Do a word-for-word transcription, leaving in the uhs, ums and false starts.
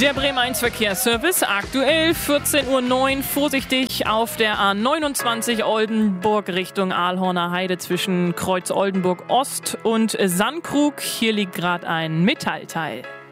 Der Bremen eins Verkehrsservice, aktuell vierzehn Uhr neun, vorsichtig auf der A neunundzwanzig Oldenburg Richtung Ahlhorner Heide zwischen Kreuz Oldenburg Ost und Sandkrug. Hier liegt gerade ein Metallteil.